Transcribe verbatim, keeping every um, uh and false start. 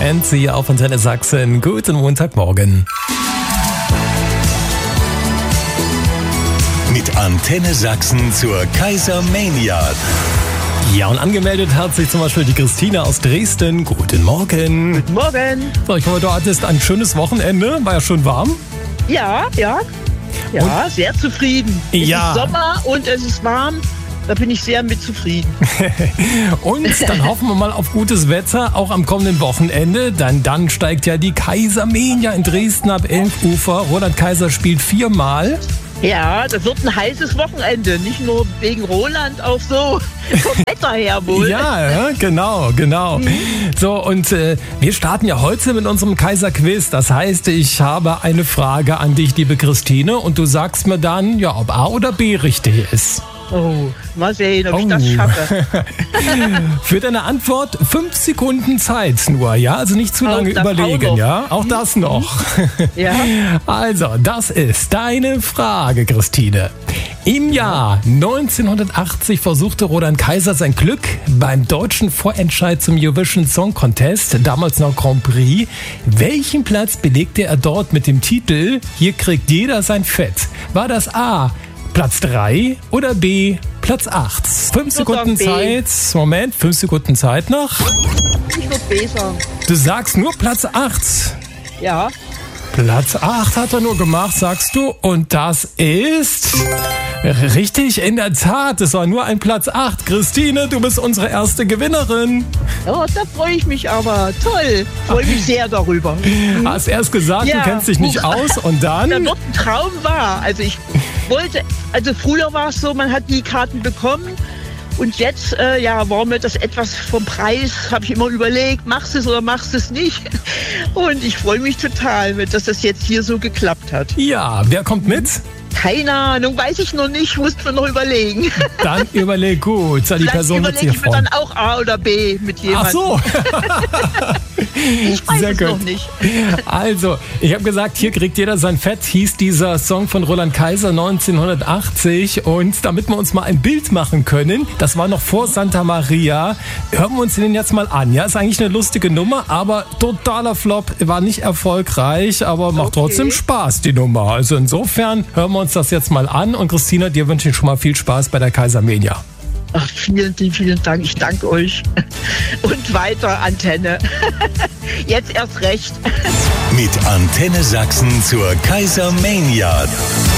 Fancy auf Antenne Sachsen. Guten Montagmorgen. Mit Antenne Sachsen zur Kaisermania. Ja, und angemeldet hat sich zum Beispiel die Christina aus Dresden. Guten Morgen. Guten Morgen. So, ich hoffe, du hattest ein schönes Wochenende. War ja schon warm. Ja, ja. Ja, und? Sehr zufrieden. Es Ja. ist Sommer und es ist warm. Da bin ich sehr mit zufrieden. Und dann hoffen wir mal auf gutes Wetter, auch am kommenden Wochenende. Dann, dann steigt ja die Kaisermania in Dresden ab elf Uhr. Roland Kaiser spielt viermal. Ja, das wird ein heißes Wochenende. Nicht nur wegen Roland, auch so vom Wetter her wohl. Ja, ja, genau, genau. Mhm. So, und äh, wir starten ja heute mit unserem Kaiser-Quiz. Das heißt, ich habe eine Frage an dich, liebe Christine, und du sagst mir dann, ja, ob A oder B richtig ist. Oh, mal sehen, ob Oh. ich das schaffe. Für deine Antwort fünf Sekunden Zeit nur, ja? Also nicht zu Auch lange das überlegen, auch noch. ja? Auch das noch. Ja. Also, das ist deine Frage, Christine. Im Jahr neunzehnhundertachtzig versuchte Roland Kaiser sein Glück beim deutschen Vorentscheid zum Eurovision Song Contest, damals noch Grand Prix. Welchen Platz belegte er dort mit dem Titel Hier kriegt jeder sein Fett? War das A, Platz drei oder B, Platz acht? Fünf Sekunden B. Zeit. Moment, fünf Sekunden Zeit noch. Ich würde B sagen. Du sagst nur Platz acht. Ja. Platz acht hat er nur gemacht, sagst du. Und das ist richtig, in der Tat. Es war nur ein Platz acht. Christine, du bist unsere erste Gewinnerin. Oh, da freue ich mich aber. Toll. Freue mich sehr darüber. Hast erst gesagt, Ja. du kennst dich nicht aus und dann... Da wird ein Traum wahr. Also ich wollte, also früher war es so, man hat die Karten bekommen und jetzt, äh, ja, war mir das etwas vom Preis, habe ich immer überlegt, machst du es oder machst du es nicht? Und ich freue mich total, dass das jetzt hier so geklappt hat. Ja, wer kommt mit? Keine Ahnung, weiß ich noch nicht, musst mir noch überlegen. Dann überleg gut. Die Vielleicht Person wird überlege sich ich mir freuen. dann auch A oder B mit jemandem. Ach so. Ich weiß Sehr es gut. noch nicht. Also, ich habe gesagt, hier kriegt jeder sein Fett, hieß dieser Song von Roland Kaiser neunzehnhundertachtzig. Und damit wir uns mal ein Bild machen können, das war noch vor Santa Maria, hören wir uns den jetzt mal an. Ja, ist eigentlich eine lustige Nummer, aber totaler Flop, war nicht erfolgreich, aber macht Okay. trotzdem Spaß, die Nummer. Also insofern hören wir uns das jetzt mal an. Und Christina, dir wünsche ich schon mal viel Spaß bei der Kaisermania. Ach, vielen, vielen Dank. Ich danke euch. Und weiter, Antenne. Jetzt erst recht. Mit Antenne Sachsen zur Kaisermania.